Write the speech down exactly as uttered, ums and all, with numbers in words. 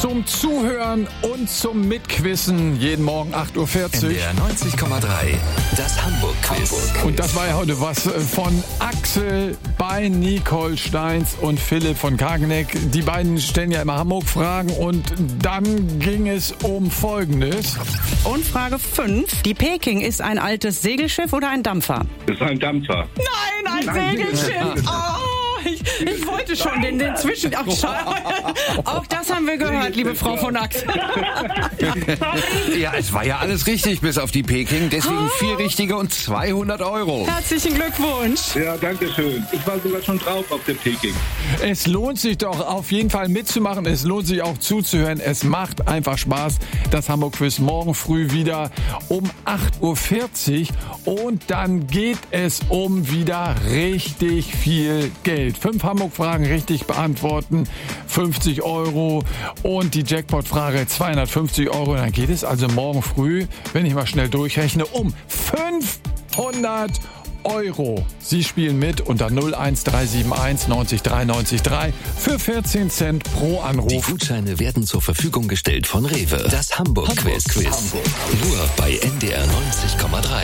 zum Zuhören und zum Mitquissen. Jeden Morgen acht Uhr vierzig. N D R neunzig Komma drei, das Hamburg-Quiz. Und das war ja heute was von Axel bei Nicole Steins und Philipp von Kageneck. Die beiden stellen ja immer Hamburg-Fragen und dann ging es um Folgendes. Und Frage fünf. Die Peking ist ein altes Segelschiff oder ein Dampfer? Das ist ein Dampfer. Nein, ein Nein, Segelschiff. Oh, ich, ich wollte schon den, den Zwischen... Ach, schau. Auch das haben wir gehört, liebe Frau von Axel. Ja, es war ja alles richtig, bis auf die Peking. Deswegen vier richtige und zweihundert Euro. Herzlichen Glückwunsch. Ja, danke schön. Ich war sogar schon drauf auf der Peking. Es lohnt sich doch auf jeden Fall mitzumachen. Es lohnt sich auch zuzuhören. Es macht einfach Spaß. Das Hamburg-Quiz morgen früh wieder um acht Uhr vierzig. Und dann geht es um wieder richtig viel Geld. Fünf Hamburg-Fragen richtig beantworten. fünfzig Euro. Und die Jackpot-Frage zweihundertfünfzig Euro. Dann geht es also morgen früh, wenn ich mal schnell durchrechne, um fünfhundert Euro. Sie spielen mit unter null eins drei sieben eins neunzig drei neunzig drei für vierzehn Cent pro Anruf. Die Gutscheine werden zur Verfügung gestellt von Rewe. Das Hamburg-Quiz. Hamburg. Nur bei N D R neunzig Komma drei.